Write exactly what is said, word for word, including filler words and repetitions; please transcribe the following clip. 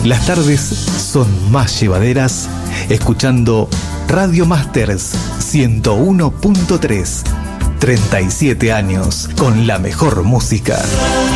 Las tardes son más llevaderas escuchando Radio Masters ciento uno punto tres. treinta y siete años con la mejor música.